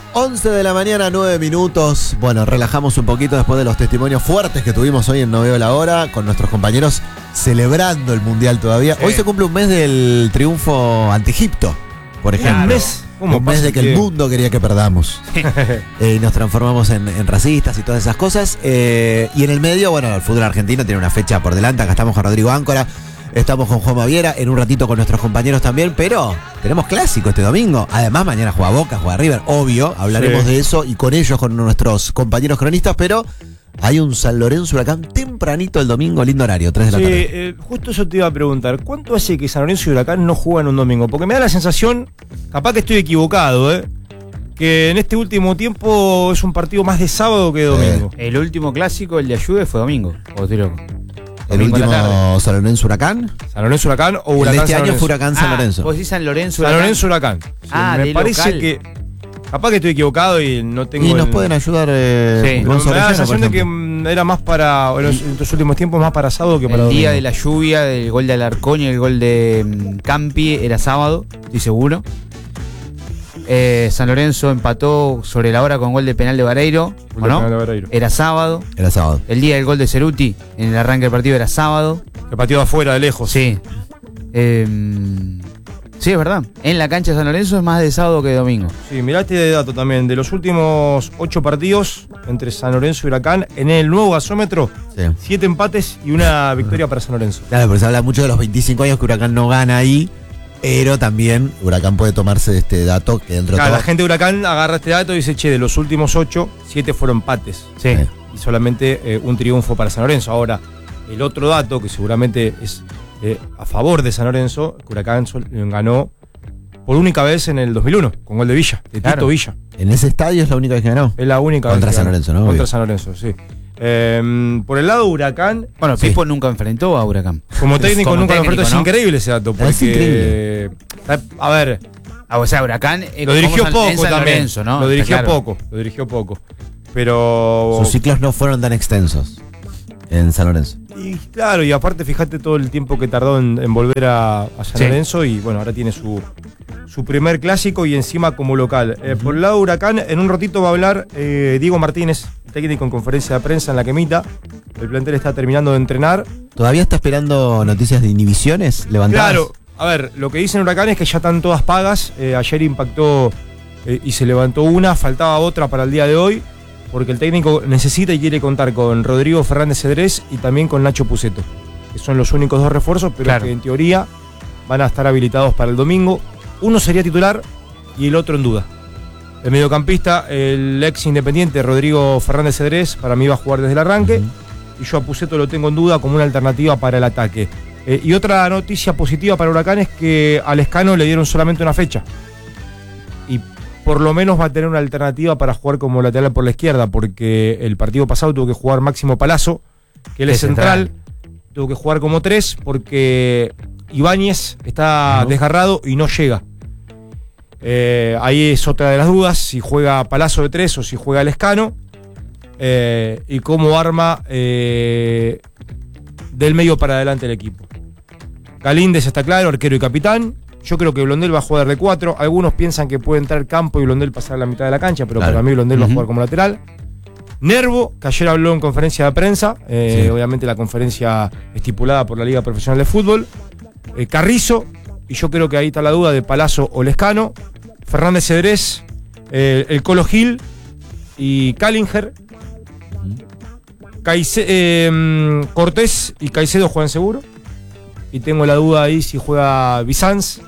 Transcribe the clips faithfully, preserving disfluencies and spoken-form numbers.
once de la mañana, nueve minutos. Bueno, relajamos un poquito después de los testimonios fuertes que tuvimos hoy en No Veo la Hora, con nuestros compañeros celebrando el Mundial todavía. Sí. Hoy se cumple un mes del triunfo ante Egipto, por ejemplo. Un mes, un mes de que el mundo quería que perdamos. eh, y nos transformamos en, en racistas y todas esas cosas. Eh, y en el medio, bueno, el fútbol argentino tiene una fecha por delante. Acá estamos con Rodrigo Áncora. Estamos con Juan Baviera, en un ratito con nuestros compañeros también, pero tenemos clásico este domingo. Además, mañana juega Boca, juega River, obvio, hablaremos sí. de eso y con ellos, con nuestros compañeros cronistas, pero hay un San Lorenzo Huracán tempranito el domingo, lindo horario, tres de la sí, tarde. Eh, justo eso te iba a preguntar, ¿cuánto hace que San Lorenzo y Huracán no juegan un domingo? Porque me da la sensación, capaz que estoy equivocado, ¿eh? que en este último tiempo es un partido más de sábado que de domingo. Eh. El último clásico, el de Ayude, fue domingo, o estoy loco. El último San Lorenzo Huracán. San Lorenzo Huracán o Huracán. El de este San año Lorenzo. fue Huracán San ah, Lorenzo. Vos decís San Lorenzo Huracán. San Lorenzo Huracán. Sí, ah, me parece local. que. Capaz que estoy equivocado y no tengo. Y nos el... pueden ayudar. Eh, sí, con me da la sensación de que ejemplo. era más para. En estos últimos tiempos, más para sábado que para el domingo. El día de la lluvia, del gol de Alarcón y el gol de um, Campi era sábado, estoy seguro. Eh, San Lorenzo empató sobre la hora con gol de penal de Vareiro, ¿o no? De Vareiro. Era sábado. Era sábado. El día del gol de Ceruti, en el arranque del partido, era sábado. Que pateó de afuera, de lejos. Sí. Eh, sí, es verdad. En la cancha de San Lorenzo es más de sábado que de domingo. Sí, mirá este dato también. De los últimos ocho partidos entre San Lorenzo y Huracán, en el nuevo gasómetro, sí. siete empates y una victoria para San Lorenzo. Claro, pero se habla mucho de los veinticinco años que Huracán no gana ahí. Pero también Huracán puede tomarse de este dato que dentro claro, de todo... la gente de Huracán agarra este dato y dice, che, de los últimos ocho, siete fueron empates. Sí. sí. Y solamente eh, un triunfo para San Lorenzo. Ahora, el otro dato, que seguramente es eh, a favor de San Lorenzo, que Huracán ganó por única vez en el dos mil uno, con gol de Villa, de claro. Tito Villa. En ese estadio es la única vez que ganó. Es la única Contra vez que San Lorenzo, ¿no? Contra San Lorenzo, sí. Eh, por el lado de Huracán. Bueno, sí. Pipo nunca enfrentó a Huracán. Como técnico como nunca lo enfrentó. ¿no? Es increíble ese dato. Porque, es increíble. A ver. Ah, o sea, Huracán. Eh, lo dirigió San, poco San también. Lorenzo, ¿no? Lo dirigió claro. poco. Lo dirigió poco. Pero. Sus ciclos no fueron tan extensos en San Lorenzo. Y claro, y aparte, fíjate todo el tiempo que tardó en, en volver a, a San sí. Lorenzo. Y bueno, ahora tiene su. Su primer clásico y encima como local. Eh, uh-huh. Por el lado de Huracán, en un ratito va a hablar eh, Diego Martínez, técnico en conferencia de prensa en la Quemita. El plantel está terminando de entrenar. ¿Todavía está esperando noticias de inhibiciones levantadas? Claro, a ver, lo que dicen Huracán es que ya están todas pagas. Eh, ayer impactó eh, y se levantó una, faltaba otra para el día de hoy, porque el técnico necesita y quiere contar con Rodrigo Fernández Cedrés y también con Nacho Puceto, que son los únicos dos refuerzos, pero claro. que en teoría van a estar habilitados para el domingo. Uno sería titular y el otro en duda. El mediocampista, el ex Independiente Rodrigo Fernández Cedrés, para mí va a jugar desde el arranque. Uh-huh. Y yo a Puceto lo tengo en duda como una alternativa para el ataque. Eh, y otra noticia positiva para Huracán es que a Lescano le dieron solamente una fecha. Y por lo menos va a tener una alternativa para jugar como lateral por la izquierda, porque el partido pasado tuvo que jugar Máximo Palazzo, que él es central. central. Tuvo que jugar como tres porque Ibáñez está uh-huh. desgarrado y no llega. Eh, ahí es otra de las dudas, si juega Palazzo de tres o si juega Lescano, eh, y cómo arma eh, del medio para adelante el equipo. Galíndez está claro, arquero y capitán. Yo creo que Blondel va a jugar de cuatro. Algunos piensan que puede entrar Campo y Blondel pasar a la mitad de la cancha, pero claro. para mí Blondel uh-huh. va a jugar como lateral. Nervo, que ayer habló en conferencia de prensa, eh, sí. obviamente la conferencia estipulada por la Liga Profesional de Fútbol. Eh, Carrizo, y yo creo que ahí está la duda de Palazzo o Lescano. Fernández Cedrés, eh, el Colo Gil y Callinger. Uh-huh. Caice- eh, Cortés y Caicedo juegan seguro. Y tengo la duda ahí si juega Bizanz,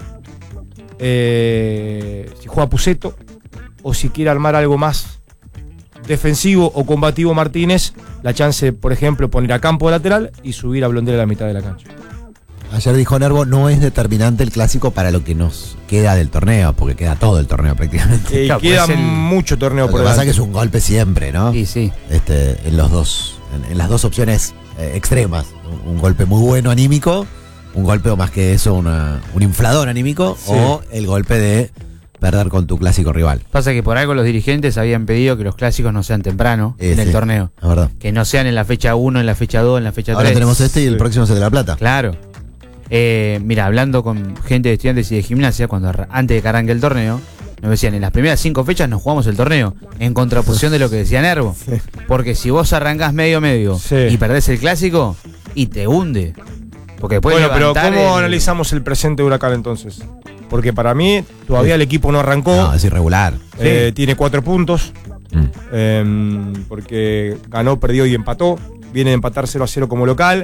eh, si juega Puceto, o si quiere armar algo más defensivo o combativo Martínez, la chance, por ejemplo, poner a Campo de lateral y subir a Blondel a la mitad de la cancha. Ayer dijo Nervo, no es determinante el clásico para lo que nos queda del torneo, porque queda todo el torneo prácticamente. Eh, claro, queda el, mucho torneo lo por que delante. pasa que es un golpe siempre, ¿no? Sí, sí. Este, en los dos, en, en las dos opciones eh, extremas. Un, un golpe muy bueno anímico, un golpe o más que eso, una, un inflador anímico, sí. o el golpe de perder con tu clásico rival. Pasa que por algo los dirigentes habían pedido que los clásicos no sean temprano eh, en sí, el torneo. La verdad. Que no sean en la fecha uno, en la fecha dos, en la fecha tres. Ahora tenemos este y el sí. próximo es el de La Plata. Claro. Eh, mira, hablando con gente de Estudiantes y de Gimnasia, cuando antes de que arranque el torneo, nos decían, en las primeras cinco fechas nos jugamos el torneo, en contraposición de lo que decía Nervo. Sí. Porque si vos arrancás medio medio Sí. y perdés el clásico, y te hunde. Porque después Bueno, pero levantar ¿cómo el- analizamos el presente de Huracán entonces? Porque para mí todavía el equipo no arrancó, No, es irregular. eh, tiene cuatro puntos, Mm. eh, porque ganó, perdió y empató. Viene de empatar cero a cero como local.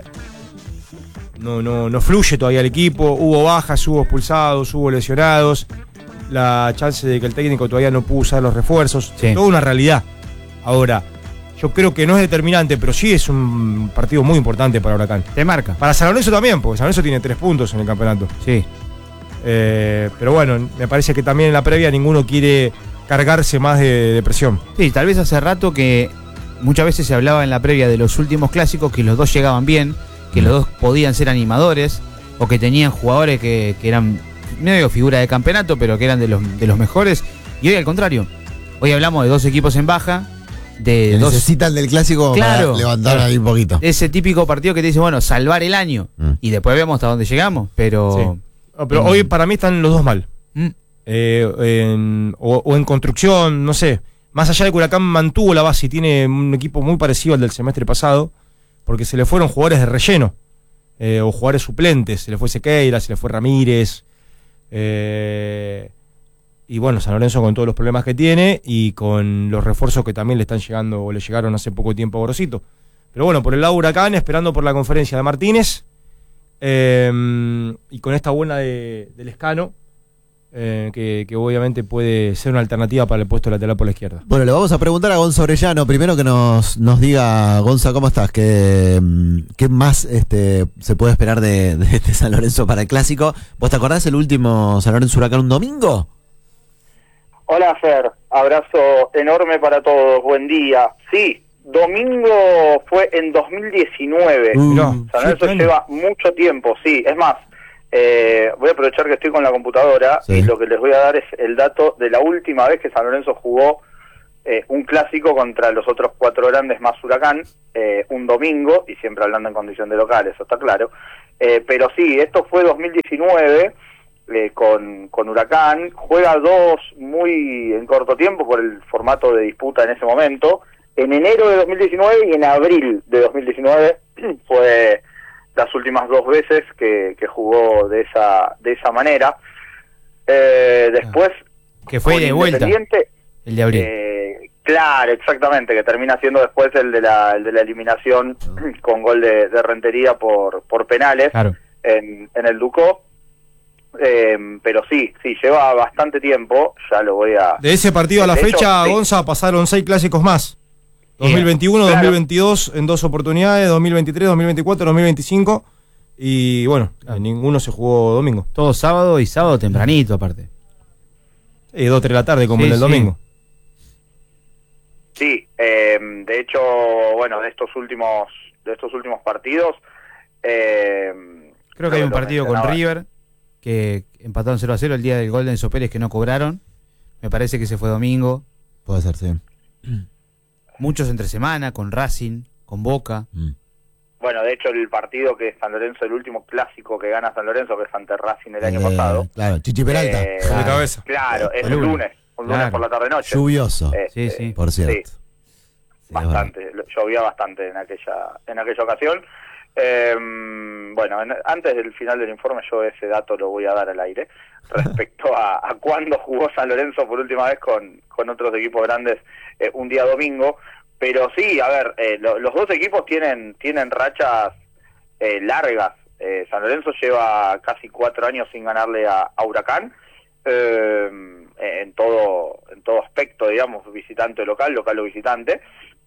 No, no, no fluye todavía el equipo. Hubo bajas, hubo expulsados, hubo lesionados. La chance de que el técnico todavía no pudo usar los refuerzos. Sí. Toda una realidad. Ahora, yo creo que no es determinante, pero sí es un partido muy importante para Huracán. Te marca. Para San Lorenzo también, porque San Lorenzo tiene tres puntos en el campeonato. Sí. Eh, pero bueno, me parece que también en la previa ninguno quiere cargarse más de, de presión. Sí, tal vez hace rato que muchas veces se hablaba en la previa de los últimos clásicos que los dos llegaban bien, que los dos podían ser animadores o que tenían jugadores que, que eran medio figura de campeonato, pero que eran de los, de los mejores. Y hoy al contrario, hoy hablamos de dos equipos en baja, de Que dos, necesitan del clásico Claro. para levantar Claro. ahí un poquito. ese típico partido que te dice, bueno, salvar el año Mm. y después vemos hasta dónde llegamos, pero... No, pero Mm. hoy para mí están los dos mal. Mm, Eh, en- o, o en construcción, no sé. Más allá de que Huracán mantuvo la base y tiene un equipo muy parecido al del semestre pasado, porque se le fueron jugadores de relleno, eh, o jugadores suplentes. Se le fue Sequeira, se le fue Ramírez. eh, y bueno, San Lorenzo con todos los problemas que tiene y con los refuerzos que también le están llegando o le llegaron hace poco tiempo a Gorosito. Pero bueno, por el lado de Huracán, esperando por la conferencia de Martínez, eh, y con esta buena de, del Escano, eh, que, que obviamente puede ser una alternativa para el puesto lateral por la izquierda. Bueno, le vamos a preguntar a Gonza Orellano. Primero que nos, nos diga, Gonza, ¿cómo estás? ¿Qué, mm, qué más este, se puede esperar de, de este San Lorenzo para el clásico? ¿Vos te acordás el último San Lorenzo Huracán un domingo? Hola Fer, abrazo enorme para todos, buen día. Sí, domingo fue en dos mil diecinueve. Uh, Mirá, San siete Lorenzo años. lleva mucho tiempo, sí, es más, eh, voy a aprovechar que estoy con la computadora Sí. y lo que les voy a dar es el dato de la última vez que San Lorenzo jugó eh, un clásico contra los otros cuatro grandes más Huracán, eh, un domingo, y siempre hablando en condición de local, eso está claro. Eh, pero sí, esto fue dos mil diecinueve. Eh, con, con Huracán, juega dos muy en corto tiempo por el formato de disputa en ese momento, en enero de dos mil diecinueve y en abril de dos mil diecinueve fue las últimas dos veces que, que jugó de esa de esa manera. Eh, después que fue con de vuelta, Independiente, el de abril. eh, claro, exactamente, que termina siendo después el de la, el de la eliminación con gol de, de Rentería por, por penales Claro. en, en el Ducó. Eh, pero sí, sí, lleva bastante tiempo, ya lo voy a... De ese partido a la De hecho, fecha, sí. Gonza, pasaron seis clásicos más. dos mil veintiuno, Claro. dos mil veintidós en dos oportunidades, dos mil veintitrés, dos mil veinticuatro, dos mil veinticinco. Y bueno, eh, ninguno se jugó domingo. Todo sábado y sábado tempranito aparte. Y dos, tres de la tarde, como Sí, en el sí. domingo. Sí, eh, de hecho, bueno, de estos últimos de estos últimos partidos... Eh, Creo que hay un lo partido con mencionaba. River que empataron cero a cero el día del gol de Enzo Pérez que no cobraron. Me parece que ese fue domingo. Puede ser, sí. Muchos entre semana, con Racing, con Boca. Mm. Bueno, de hecho, el partido que es San Lorenzo, el último clásico que gana San Lorenzo, que es ante Racing el año Eh, pasado. Claro, Chichi Peralta. Eh, De cabeza. Claro, es El el lunes. lunes, un lunes Claro. por la tarde-noche. Lluvioso, Eh, Sí, sí. por cierto. sí. Sí, es Bastante, lo- llovía bastante en aquella en aquella ocasión. Eh, bueno, en- antes del final del informe yo ese dato lo voy a dar al aire respecto a, a cuándo jugó San Lorenzo por última vez con, con otros equipos grandes eh, un día domingo. Pero sí, a ver, eh, lo- los dos equipos tienen tienen rachas eh, largas. Eh, San Lorenzo lleva casi cuatro años sin ganarle a, a Huracán. Eh, en todo en todo aspecto, digamos, visitante o local, local o visitante.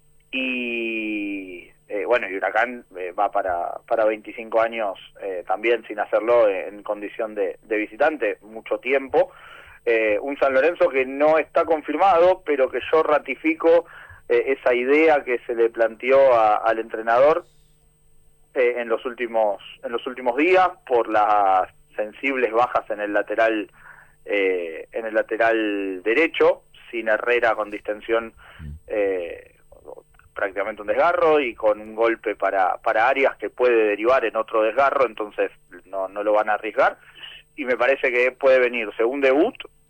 Y eh, bueno, y Huracán eh, va para, para veinticinco años eh, también sin hacerlo en condición de, de visitante, mucho tiempo. Eh, un San Lorenzo que no está confirmado, pero que yo ratifico eh, esa idea que se le planteó a, al entrenador eh, en los últimos en los últimos días por las sensibles bajas en el lateral eh, en el lateral derecho, sin Herrera con distensión, eh, prácticamente un desgarro y con un golpe para para Arias que puede derivar en otro desgarro, entonces no no lo van a arriesgar y me parece que puede venirse un debut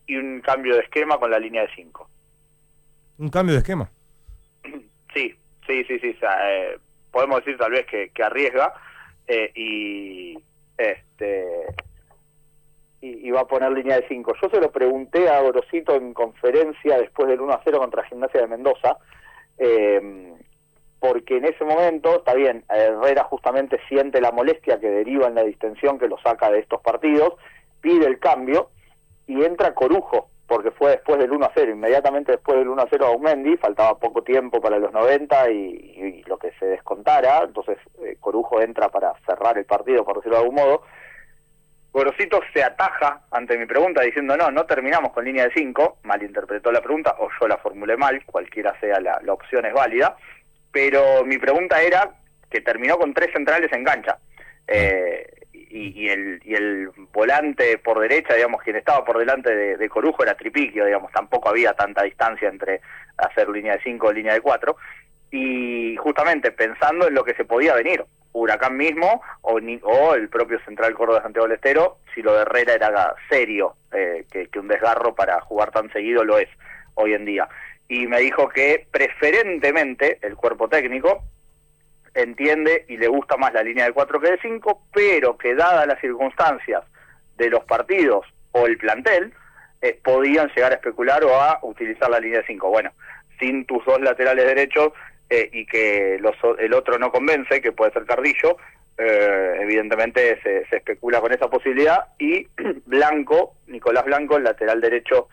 y un cambio de esquema con la línea de cinco. ¿Un cambio de esquema? Sí, sí, sí, sí. O sea, eh, podemos decir tal vez que, que arriesga eh, y este y, y va a poner línea de cinco. Yo se lo pregunté a Gorosito en conferencia después del uno a cero contra Gimnasia de Mendoza, eh, porque en ese momento, está bien, Herrera justamente siente la molestia que deriva en la distensión que lo saca de estos partidos, pide el cambio y entra Corujo, porque fue después del uno a cero, inmediatamente después del uno a cero a Aumendi, faltaba poco tiempo para los noventa y, y lo que se descontara, entonces eh, Corujo entra para cerrar el partido, por decirlo de algún modo. Gorosito se ataja ante mi pregunta diciendo no, no terminamos con línea de cinco, malinterpretó la pregunta o yo la formulé mal, cualquiera sea la, la opción es válida, pero mi pregunta era que terminó con tres centrales en cancha. Eh, y, y, el, y el volante por derecha, digamos, quien estaba por delante de, de Corujo era Tripiquio, digamos, tampoco había tanta distancia entre hacer línea de cinco o línea de cuatro, y justamente pensando en lo que se podía venir, Huracán mismo o, ni, o el propio Central Córdoba de Santiago del Estero, si lo de Herrera era serio, eh, que, que un desgarro para jugar tan seguido lo es hoy en día. Y me dijo que preferentemente el cuerpo técnico entiende y le gusta más la línea de cuatro que de cinco, pero que dadas las circunstancias de los partidos o el plantel, eh, podían llegar a especular o a utilizar la línea de cinco. Bueno, sin tus dos laterales derechos eh, y que los, el otro no convence, que puede ser Carrillo, eh, evidentemente se, se especula con esa posibilidad, y Blanco, Nicolás Blanco, el lateral derecho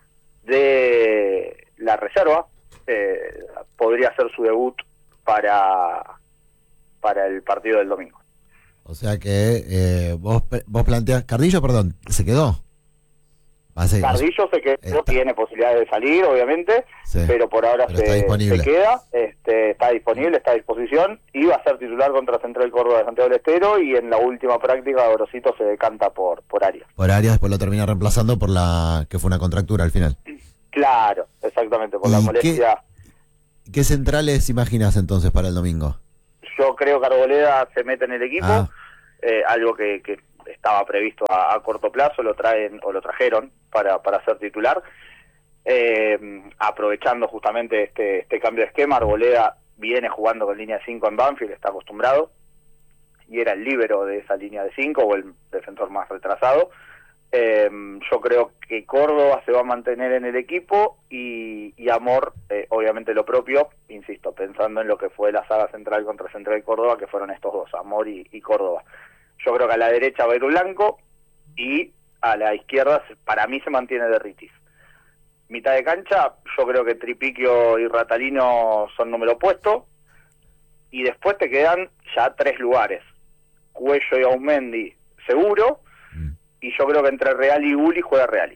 de la reserva, eh, podría hacer su debut para para el partido del domingo. O sea que eh, vos vos planteas, Carrillo, perdón, ¿se quedó? Hace, Carrillo se quedó, está, tiene posibilidades de salir, obviamente, sí, pero por ahora pero se, se queda, este, está disponible, está a disposición, y va a ser titular contra Central Córdoba de Santiago del Estero, y en la última práctica Gorosito se decanta por por Arias. Por Arias, después lo termina reemplazando por la que fue una contractura al final. Claro, exactamente, por la molestia. ¿Qué, ¿Qué centrales imaginas entonces para el domingo? Yo creo que Arboleda se mete en el equipo, ah. eh, algo que, que estaba previsto a, a corto plazo, lo traen o lo trajeron para, para ser titular, eh, aprovechando justamente este, este cambio de esquema. Arboleda viene jugando con línea de cinco en Banfield, está acostumbrado, y era el líbero de esa línea de cinco o el defensor más retrasado. Eh, yo creo que Córdoba se va a mantener en el equipo y, y Amor, eh, obviamente lo propio, insisto, pensando en lo que fue la saga central contra Central y Córdoba, que fueron estos dos, Amor y, y Córdoba. Yo creo que a la derecha va a ir Blanco y a la izquierda para mí se mantiene Derritis. Mitad de cancha, yo creo que Tripiquio y Ratalino son número opuesto, y después te quedan ya tres lugares, Cuello y Aumendi seguro, y yo creo que entre Real y Gulli juega Real.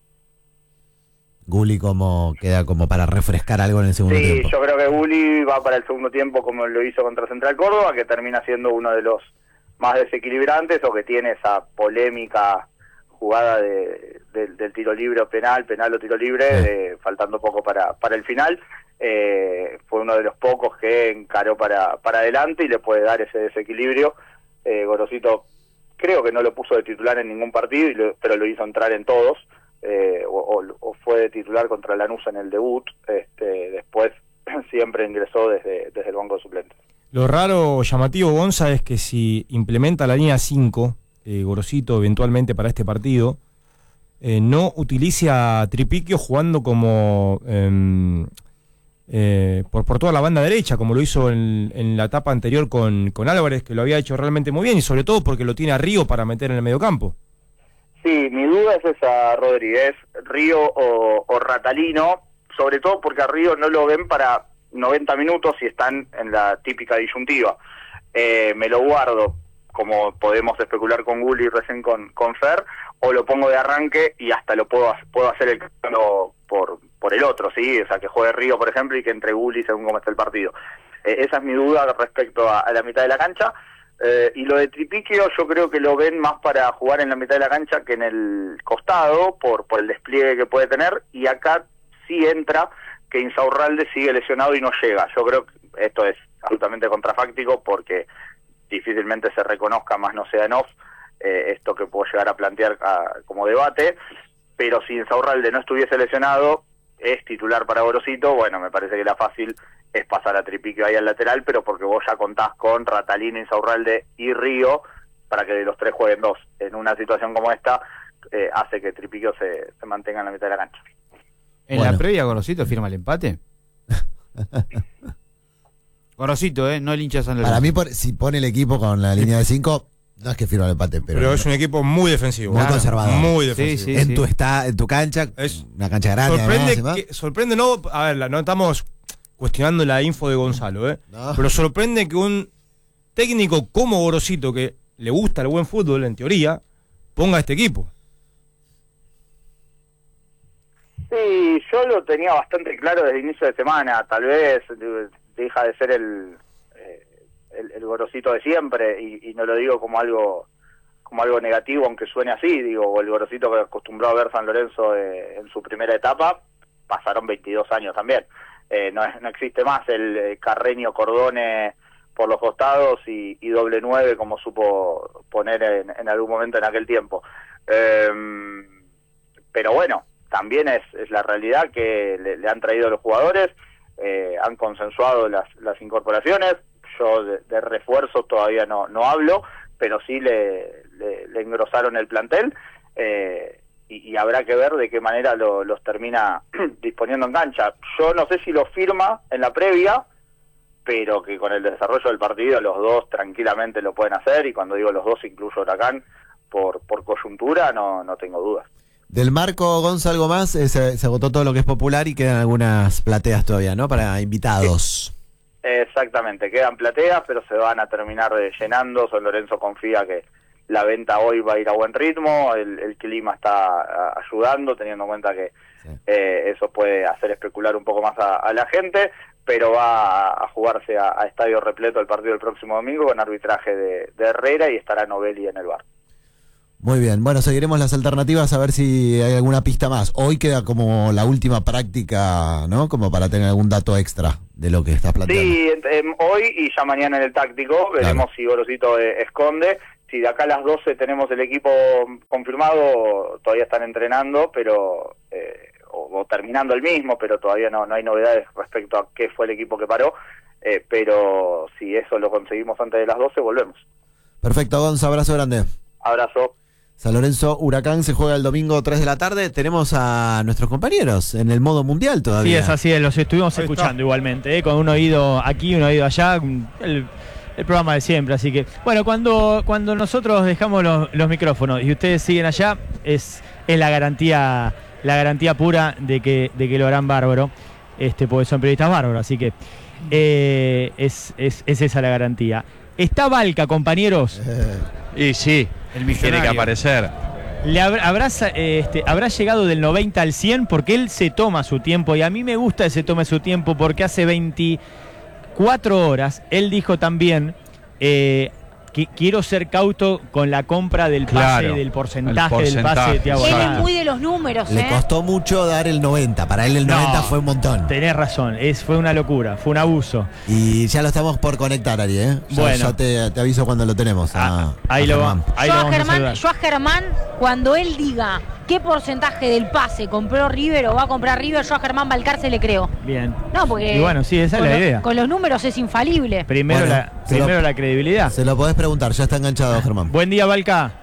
Gulli como queda como para refrescar algo en el segundo sí, tiempo. Sí, yo creo que Gulli va para el segundo tiempo como lo hizo contra Central Córdoba, que termina siendo uno de los más desequilibrantes, o que tiene esa polémica jugada de, de, del tiro libre o penal, penal o tiro libre, sí. eh, faltando poco para, para el final. Eh, fue uno de los pocos que encaró para, para adelante y le puede dar ese desequilibrio. Eh, Gorosito creo que no lo puso de titular en ningún partido, y lo, pero lo hizo entrar en todos, eh, o, o, o fue de titular contra Lanús en el debut, este, después siempre ingresó desde, desde el banco de suplentes. Lo raro, llamativo, Gonza, es que si implementa la línea cinco, eh, Gorosito eventualmente para este partido, eh, no utilice a Tripiquio jugando como eh, eh, por, por toda la banda derecha, como lo hizo en, en la etapa anterior con, con Álvarez, que lo había hecho realmente muy bien, y sobre todo porque lo tiene a Río para meter en el mediocampo. Sí, mi duda es esa, Rodríguez, Río o, o Ratalino, sobre todo porque a Río no lo ven para noventa minutos y están en la típica disyuntiva. Eh, me lo guardo, como podemos especular con Gulli recién con, con Fer, o lo pongo de arranque y hasta lo puedo, puedo hacer el cambio por, por el otro, ¿sí? O sea, que juegue Río, por ejemplo, y que entre Gulli según cómo está el partido. Eh, esa es mi duda respecto a, a la mitad de la cancha. Eh, y lo de Tripiquio yo creo que lo ven más para jugar en la mitad de la cancha que en el costado, por, por el despliegue que puede tener, y acá sí entra que Insaurralde sigue lesionado y no llega. Yo creo que esto es absolutamente contrafáctico porque difícilmente se reconozca, más no sea en off, eh, esto que puedo llegar a plantear a, como debate, pero si Insaurralde no estuviese lesionado, es titular para Gorosito. Bueno, me parece que la fácil es pasar a Tripiquio ahí al lateral, pero porque vos ya contás con Ratalino, Insaurralde y Río, para que de los tres jueguen dos. En una situación como esta, eh, hace que Tripiquio se, se mantenga en la mitad de la cancha. En Bueno. la previa, Gorosito firma el empate. Gorosito, ¿eh? No el hincha de San Lorenzo. Para mí, por- si pone el equipo con la línea de cinco, no es que firma el empate, pero, Pero es un equipo muy defensivo. Muy conservador. Muy Sí, defensivo. sí. en tu está, en tu cancha, Es- una cancha grande. además, y Sorprende, más. que, sorprende no, a ver, la- no estamos cuestionando la info de Gonzalo, ¿eh? No. Pero sorprende que un técnico como Gorosito, que le gusta el buen fútbol, en teoría, ponga este equipo. Sí, yo lo tenía bastante claro desde inicio de semana. Tal vez eh, deja de ser el, eh, el, el Gorosito de siempre, y, y no lo digo como algo como algo negativo, aunque suene así. Digo, el Gorosito que acostumbró a ver San Lorenzo eh, en su primera etapa, pasaron veintidós años también. Eh, no, es- no existe más el eh, Carreño Cordone por los costados y, y doble nueve como supo poner en, en algún momento en aquel tiempo. Eh, pero bueno, también es, es la realidad que le, le han traído los jugadores, eh, han consensuado las, las incorporaciones. Yo de, de refuerzos todavía no, no hablo, pero sí le, le, le engrosaron el plantel, eh, y, y habrá que ver de qué manera lo, los termina disponiendo en cancha. Yo no sé si lo firma en la previa, pero que con el desarrollo del partido los dos tranquilamente lo pueden hacer, y cuando digo los dos incluyo Huracán por, por coyuntura, no, no tengo dudas. Del marco, Gonza, algo más, eh, se, se agotó todo lo que es popular y quedan algunas plateas todavía, ¿no? Para invitados. Exactamente, quedan plateas, pero se van a terminar eh, llenando. San Lorenzo confía que la venta hoy va a ir a buen ritmo, el, el clima está a, ayudando, teniendo en cuenta que Sí. eh, eso puede hacer especular un poco más a, a la gente, pero va a, a jugarse a, a estadio repleto el partido del próximo domingo con arbitraje de, de Herrera, y estará Novelli en el bar. Muy bien, bueno, seguiremos las alternativas a ver si hay alguna pista más. Hoy queda como la última práctica, ¿no? Como para tener algún dato extra de lo que estás planteando. Sí, eh, hoy y ya mañana en el táctico veremos si Gorosito eh, esconde. Si de acá a las doce tenemos el equipo confirmado, todavía están entrenando, pero eh, o, o terminando el mismo, pero todavía no, no hay novedades respecto a qué fue el equipo que paró. Eh, pero si eso lo conseguimos antes de las doce, volvemos. Perfecto, Gonza, abrazo grande. Abrazo. San Lorenzo Huracán se juega el domingo tres de la tarde. Tenemos a nuestros compañeros en el modo mundial Sí, todavía. es así, los estuvimos Ahí escuchando está. igualmente, ¿eh? Con un oído aquí, un oído allá, el, el programa de siempre, así que, bueno, cuando, cuando nosotros dejamos los, los micrófonos y ustedes siguen allá, es, es la garantía, la garantía pura de que, de que lo harán bárbaro, este, porque son periodistas bárbaros, así que eh, es, es, es esa la garantía. Está Balca, compañeros. Y sí, El tiene que millonario. aparecer. Le habrá, habrá, sa- eh, este, habrá llegado del noventa al cien porque él se toma su tiempo, y a mí me gusta que se tome su tiempo porque hace veinticuatro horas él dijo también eh, que quiero ser cauto con la compra del pase, Claro, del porcentaje, el del pase de porcentaje, Thiago Él es Almada. muy de los números, Le ¿eh? costó mucho dar el noventa. Para él el No. noventa fue un montón. Tenés razón, es, fue una locura, fue un abuso. Y ya lo estamos por conectar, Ari, ¿eh? Ya, Bueno. ya te, te aviso cuando lo tenemos. Ah, a- ahí a lo Germán. va. Ahí yo, lo a vamos a Germán, saludar. yo a Germán, cuando él diga qué porcentaje del pase compró River o va a comprar River, yo a Germán Balcarce le creo. Bien. No, porque Y bueno, sí, esa es con la lo- idea. Con los números es infalible. Primero, Bueno, la, se lo- primero la credibilidad. Se lo podés preguntar, ya está enganchado, Germán. Buen día, Balca.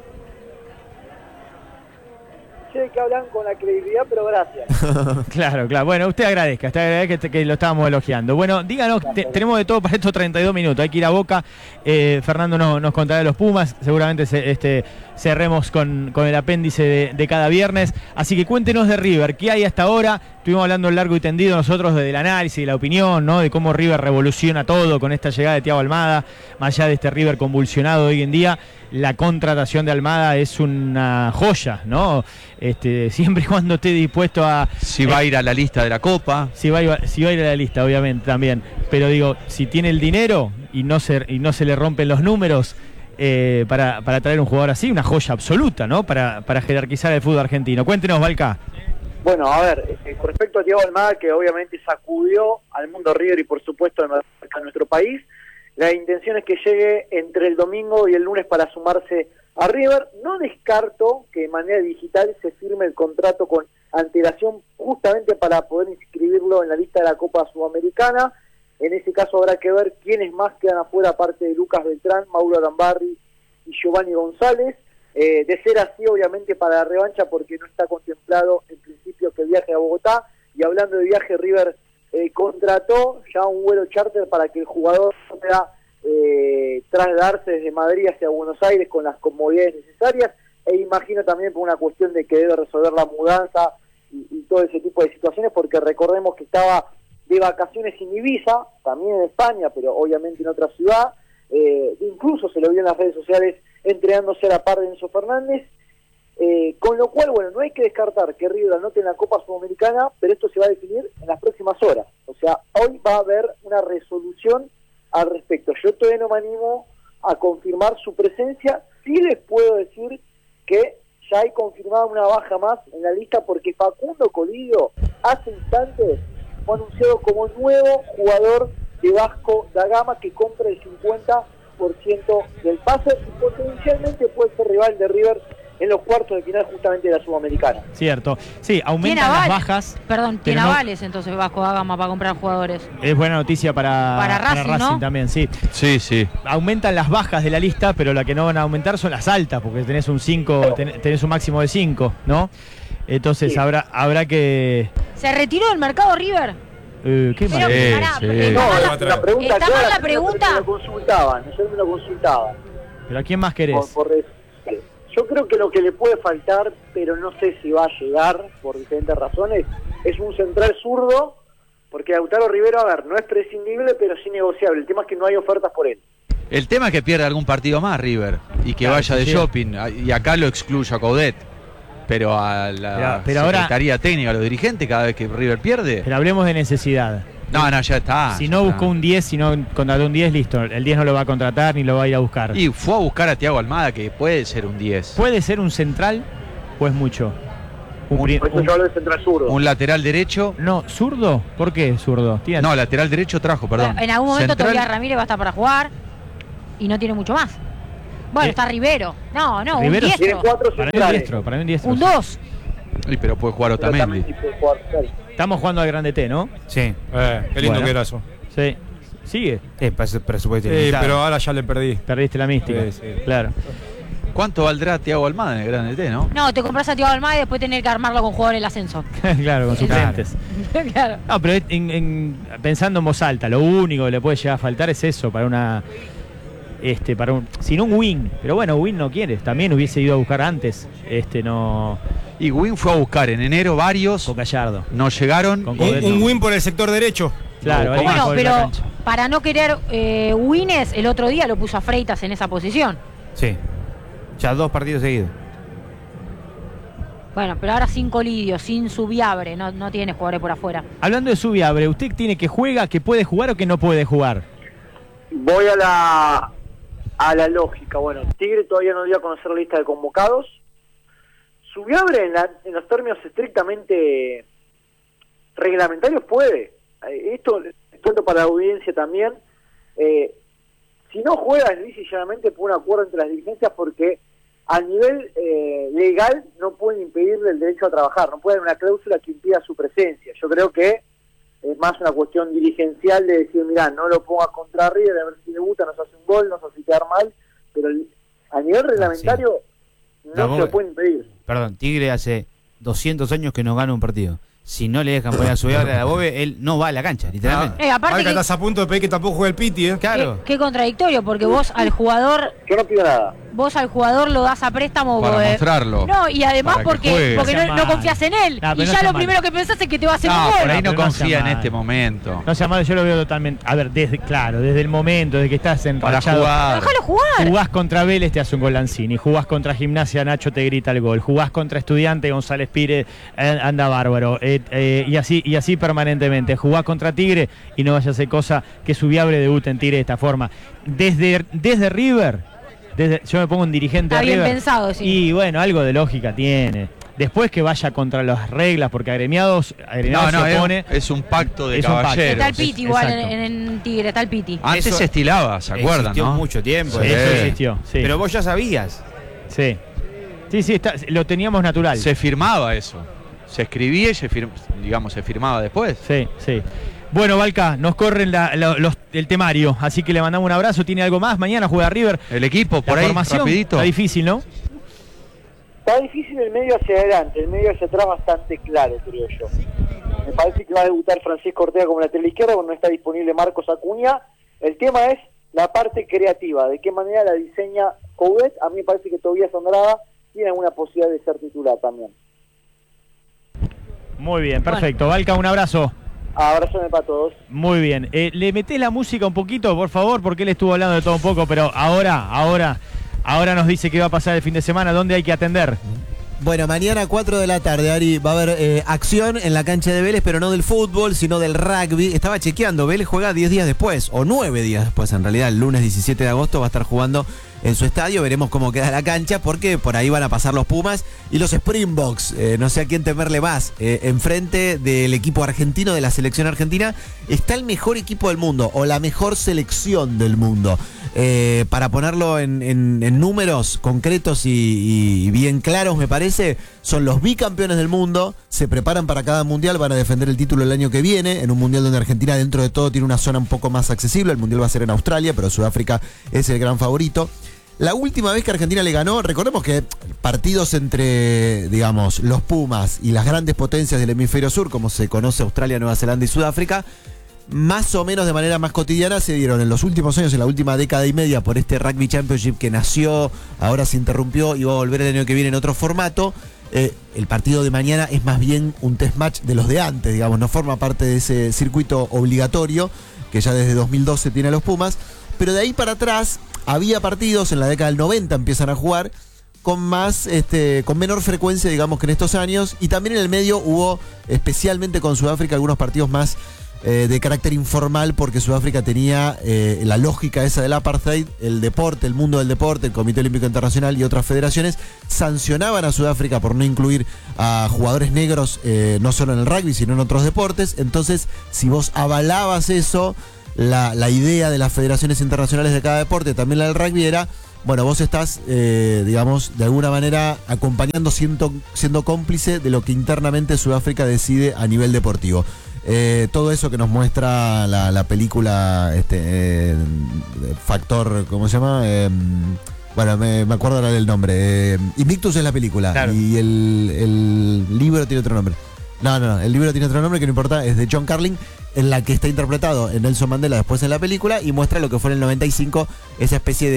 Che, que hablan con la credibilidad, pero gracias. Claro, claro. Bueno, usted agradezca, usted agradezca que, que lo estábamos elogiando. Bueno, díganos, te- tenemos de todo para estos treinta y dos minutos. Hay que ir a Boca. Eh, Fernando no- nos contará de los Pumas. Seguramente se- este, cerremos con, con el apéndice de, de cada viernes. Así que cuéntenos de River. ¿Qué hay hasta ahora? Estuvimos hablando largo y tendido nosotros del análisis, de la opinión, ¿no? De cómo River revoluciona todo con esta llegada de Thiago Almada. Más allá de este River convulsionado hoy en día, la contratación de Almada es una joya, ¿no? Este, siempre y cuando esté dispuesto a... Si va a ir a la lista de la Copa. Si va, a ir- si va a ir a la lista, obviamente, también. Pero digo, si tiene el dinero y no se, y no se le rompen los números eh, para, para traer un jugador así, una joya absoluta, ¿no? Para, para jerarquizar el fútbol argentino. Cuéntenos, Balca. Bueno, a ver, eh, con respecto a Thiago Almada, que obviamente sacudió al mundo River y por supuesto a nuestro país, la intención es que llegue entre el domingo y el lunes para sumarse a River. No descarto que de manera digital se firme el contrato con antelación justamente para poder inscribirlo en la lista de la Copa Sudamericana. En ese caso habrá que ver quiénes más quedan afuera, aparte de Lucas Beltrán, Mauro Arambarri y Giovanni González. Eh, de ser así, obviamente, para la revancha, porque no está contemplado en principio que viaje a Bogotá. Y hablando de viaje, River eh, contrató ya un vuelo charter para que el jugador pueda eh, trasladarse desde Madrid hacia Buenos Aires con las comodidades necesarias. E imagino también por una cuestión de que debe resolver la mudanza y, y todo ese tipo de situaciones, porque recordemos que estaba de vacaciones en Ibiza, también en España, pero obviamente en otra ciudad. Eh, incluso se lo vio en las redes sociales entregándose a la par de Enzo Fernández, eh, con lo cual, bueno, no hay que descartar que River anote en la Copa Sudamericana, pero esto se va a definir en las próximas horas. O sea, hoy va a haber una resolución al respecto. Yo todavía no me animo a confirmar su presencia. Sí les puedo decir que ya hay confirmada una baja más en la lista, porque Facundo Colidio hace instantes fue anunciado como nuevo jugador de Vasco da Gama, que compra el cincuenta por ciento del pase y potencialmente puede ser rival de River en los cuartos de final justamente de la Sudamericana. Cierto. Sí, aumentan las bajas. Perdón, tiene no, avales entonces Vasco da Gama para comprar jugadores. Es buena noticia para, para Racing, para Racing ¿no? también, sí. Sí, sí. Aumentan las bajas de la lista, pero la que no van a aumentar son las altas, porque tenés un cinco, ten, tenés un máximo de cinco, ¿no? Entonces sí. habrá habrá que... ¿Se retiró del mercado River? Uh, qué Pero, mal. pará, Sí, está sí. mal No, la, la pregunta está mal clara, la pregunta. Me lo consultaban, ayer me lo consultaban. ¿Pero a quién más querés? Por, por eso. Yo creo que lo que le puede faltar, pero no sé si va a llegar por diferentes razones, es un central zurdo, porque Lautaro Rivero, a ver, no es prescindible, pero sí negociable. El tema es que no hay ofertas por él. El tema es que pierda algún partido más River y que Claro, vaya de sí. shopping. Y acá lo excluyo a Coudet. Pero a la Pero- pero ahora- Secretaría Técnica, a los dirigentes, cada vez que River pierde. Pero hablemos de necesidad. No, no, ya está. Si ya no está. buscó un diez, si no contrató un diez, listo. El diez no lo va a contratar ni lo va a ir a buscar. Y fue a buscar a Thiago Almada, que puede ser un diez. ¿Puede ser un central o es mucho? Un, pri- Por eso un- yo hablo de central zurdo. Un lateral derecho. no, ¿zurdo? ¿Por qué zurdo? Tiene- No, lateral derecho trajo, perdón. En algún momento Central- todavía Ramírez va a estar para jugar y no tiene mucho más. Bueno, ¿Eh? está Rivero. No, no, Rivero un Tiene diestro. cuatro Para mí un centrales. diestro, para mí un diestro. Un dos. Y pero puede jugar Pero Otamendi. también puede jugar, claro. Estamos jugando al grande T, ¿no? Sí, Eh, qué lindo Bueno. que era eso. Sí. Sigue. es pres- presupuesto Sí, ilimitado. pero ahora ya le perdí. Perdiste la mística. Sí, sí. Claro. ¿Cuánto valdrá Thiago Almada en el Grande T, no? No, te compras a Thiago Almada y después tener que armarlo con jugadores del ascenso. claro, con suplentes. Claro. No, pero en- en- pensando en voz alta, lo único que le puede llegar a faltar es eso para una. Este, para un. Si no un win. Pero bueno, win no quiere. También hubiese ido a buscar antes. Este no. Y Win fue a buscar en enero varios. Con Gallardo. No llegaron. Con Un, Coudet un no. win por el sector derecho. Claro, No, ahí Bueno, por la pero cancha. para no querer eh, wines, el otro día lo puso a Freitas en esa posición. Sí, ya dos partidos seguidos. Bueno, pero ahora sin Colidio, sin Subiabre, no, no tiene jugadores por afuera. Hablando de Subiabre, ¿usted tiene que juega, que puede jugar o que no puede jugar? Voy a la a la lógica. Bueno, Tigre todavía no dio a conocer la lista de convocados. Subiabre en, la, en los términos estrictamente reglamentarios puede. Eh, Esto cuento para la audiencia también. Eh, si no juega es lisa y llanamente por un acuerdo entre las dirigencias, porque a nivel eh, legal no pueden impedirle el derecho a trabajar, no pueden una cláusula que impida su presencia. Yo creo que es más una cuestión dirigencial de decir, mirá, no lo pongas contra River, a ver si debuta, nos hace un gol, nos hace quedar mal, pero el- a nivel reglamentario no La se Bobe- lo pueden impedir. Perdón, Tigre hace doscientos años que no gana un partido. Si no le dejan poner a su a la Bobe, él no va a la cancha, literalmente. Eh, aparte Marca, que, estás a punto de pedir que tampoco juegue el Piti, ¿eh? Claro. qué, qué contradictorio, porque vos al jugador, Yo no pido nada. vos al jugador lo das a préstamo. Para eh, mostrarlo. No, y además Para que porque, juegue. porque No sea no, no mal. confías en él. No, pero y no ya sea lo mal. primero que pensás es que te va a hacer No, un por gol. ahí no pero no confía sea en mal. este momento. No sea malo, yo lo veo totalmente. A ver, desde, claro, desde el momento de que estás Para enrachado. jugar. Déjalo jugar. Jugás contra Vélez, te hace un gol Lanzini. Jugás contra Gimnasia, Nacho te grita el gol. Jugás contra Estudiante, González Pires eh, anda bárbaro. Eh, eh, y así y así permanentemente. Jugás contra Tigre y no vaya a ser cosa que Subiabre debute en Tigre de esta forma. Desde, desde River, desde, yo me pongo un dirigente Está de bien River. pensado, sí. Y bueno, algo de lógica tiene. Después que vaya contra las reglas, porque agremiados, No, agremiados no, se es, opone. es un pacto de Es un pacto. caballeros. Está el Piti igual en, Exacto. en Tigre, está el Piti. Antes Eso se estilaba, ¿se acuerdan, Existió no? mucho tiempo. Sí. Eso existió, sí. Pero vos ya sabías. Sí. Sí, sí, está, lo teníamos natural. Se firmaba eso. Se escribía y se fir- digamos, se firmaba después. Sí, sí. Bueno, Valca, nos corren la, la, los, el temario, así que le mandamos un abrazo. ¿Tiene algo más? Mañana juega River. El equipo, por la ahí, formación, rapidito. está difícil, ¿no? Está difícil el medio hacia adelante, el medio hacia atrás bastante claro, creo yo. Me parece que va a debutar Francisco Ortega como lateral izquierdo, cuando no está disponible Marcos Acuña. El tema es la parte creativa, de qué manera la diseña Coudet. A mí me parece que Tobías Andrada tiene alguna posibilidad de ser titular también. Muy bien, perfecto. Valca, un abrazo. Abrazo para todos. Muy bien. Eh, ¿Le metés la música un poquito, por favor? Porque él estuvo hablando de todo un poco, pero ahora, ahora, ahora nos dice qué va a pasar el fin de semana, dónde hay que atender. Bueno, mañana cuatro de la tarde, Ari, va a haber eh, acción en la cancha de Vélez, pero no del fútbol, sino del rugby. Estaba chequeando, Vélez juega diez días después, o nueve días después, en realidad, el lunes diecisiete de agosto va a estar jugando en su estadio. Veremos cómo queda la cancha, porque por ahí van a pasar los Pumas y los Springboks. Eh, no sé a quién temerle más. Eh, enfrente del equipo argentino, de la selección argentina, está el mejor equipo del mundo, o la mejor selección del mundo. Eh, para ponerlo en, en, en números concretos y, y bien claros, me parece, son los bicampeones del mundo, se preparan para cada mundial, van a defender el título el año que viene, en un mundial donde Argentina dentro de todo tiene una zona un poco más accesible. El mundial va a ser en Australia, pero Sudáfrica es el gran favorito. La última vez que Argentina le ganó, recordemos que partidos entre, digamos, los Pumas y las grandes potencias del hemisferio sur, como se conoce Australia, Nueva Zelanda y Sudáfrica, más o menos de manera más cotidiana se dieron en los últimos años, en la última década y media, por este Rugby Championship que nació, ahora se interrumpió y va a volver el año que viene en otro formato. Eh, el partido de mañana es más bien un test match de los de antes, digamos, no forma parte de ese circuito obligatorio que ya desde dos mil doce tiene a los Pumas, pero de ahí para atrás había partidos, en la década del noventa empiezan a jugar con más, este, con menor frecuencia, digamos, que en estos años, y también en el medio hubo, especialmente con Sudáfrica, algunos partidos más eh, de carácter informal, porque Sudáfrica tenía eh, la lógica esa del apartheid, el deporte, el mundo del deporte, el Comité Olímpico Internacional y otras federaciones sancionaban a Sudáfrica por no incluir a jugadores negros, eh, no solo en el rugby, sino en otros deportes. Entonces, si vos avalabas eso, la, la idea de las federaciones internacionales de cada deporte, también la del rugby, era, bueno, vos estás, eh, digamos, de alguna manera acompañando, siendo, siendo cómplice de lo que internamente Sudáfrica decide a nivel deportivo. Eh, todo eso que nos muestra la, la película, este, eh, Factor, ¿cómo se llama? Eh, bueno, me, me acuerdo ahora del nombre. Eh, Invictus es la película, claro. Y el, el libro tiene otro nombre. No, no, no, el libro tiene otro nombre que no importa, es de John Carlin, en la que está interpretado en Nelson Mandela después en la película, y muestra lo que fue en el noventa y cinco, esa especie de